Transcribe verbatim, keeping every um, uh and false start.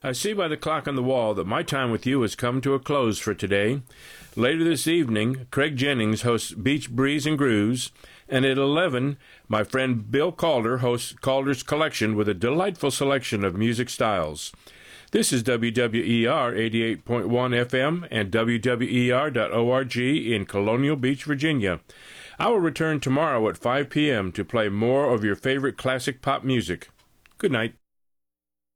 I see by the clock on the wall that my time with you has come to a close for today. Later this evening, Craig Jennings hosts Beach Breeze and Grooves, and at eleven, my friend Bill Calder hosts Calder's Collection with a delightful selection of music styles. This is W W E R eighty-eight point one F M and W W E R dot org in Colonial Beach, Virginia. I will return tomorrow at five p.m. to play more of your favorite classic pop music. Good night.